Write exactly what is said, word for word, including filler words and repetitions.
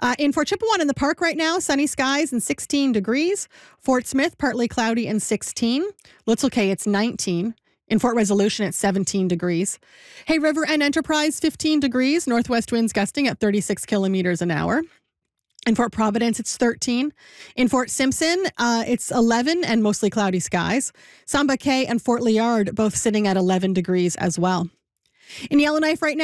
Uh, in Fort Chippewa in the park right now, sunny skies and sixteen degrees. Fort Smith, partly cloudy and sixteen. Little Cay, it's nineteen. In Fort Resolution, it's seventeen degrees. Hay River and Enterprise, fifteen degrees. Northwest winds gusting at thirty-six kilometers an hour. In Fort Providence, it's thirteen. In Fort Simpson, uh, it's eleven and mostly cloudy skies. Samba Cay and Fort Liard both sitting at eleven degrees as well. In Yellowknife right now,